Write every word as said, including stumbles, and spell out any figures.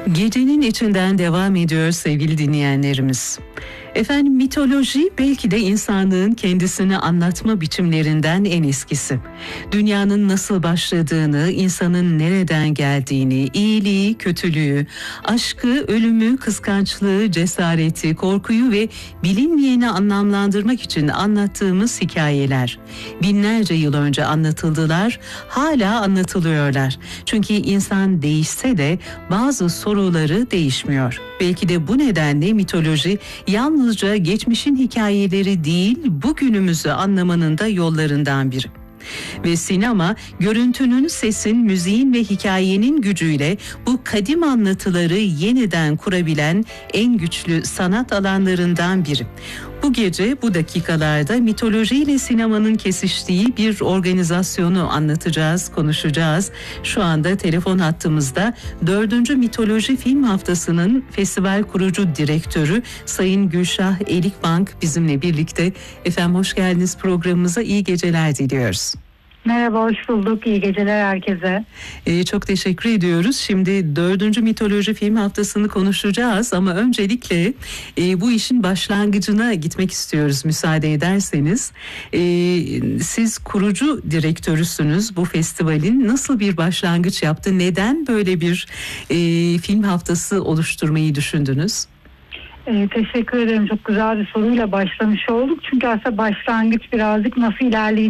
Gecenin içinden devam ediyor sevgili dinleyenlerimiz. Efendim, mitoloji belki de insanlığın kendisini anlatma biçimlerinden en eskisi. Dünyanın nasıl başladığını, insanın nereden geldiğini, iyiliği, kötülüğü, aşkı, ölümü, kıskançlığı, cesareti, korkuyu ve bilinmeyeni anlamlandırmak için anlattığımız hikayeler. Binlerce yıl önce anlatıldılar, hala anlatılıyorlar. Çünkü insan değişse de bazı soruları değişmiyor. Belki de bu nedenle mitoloji yalnızca geçmişin hikayeleri değil, bugünümüzü anlamanın da yollarından biri. Ve sinema, görüntünün, sesin, müziğin ve hikayenin gücüyle bu kadim anlatıları yeniden kurabilen en güçlü sanat alanlarından biri. Bu gece, bu dakikalarda mitolojiyle sinemanın kesiştiği bir organizasyonu anlatacağız, konuşacağız. Şu anda telefon hattımızda dördüncü Mitoloji Film Haftası'nın festival kurucu direktörü Sayın Gülşah Elikbank bizimle birlikte. Efendim, hoş geldiniz programımıza, iyi geceler diliyoruz. Merhaba, hoş bulduk. İyi geceler herkese. Ee, çok teşekkür ediyoruz. Şimdi dördüncü Mitoloji Film Haftası'nı konuşacağız ama öncelikle e, bu işin başlangıcına gitmek istiyoruz müsaade ederseniz. E, siz kurucu direktörüsünüz bu festivalin. Nasıl bir başlangıç yaptı? Neden böyle bir e, film haftası oluşturmayı düşündünüz? Ee, teşekkür ederim. Çok güzel bir soruyla başlamış olduk. Çünkü aslında başlangıç birazcık nasıl ilerleyeceğiz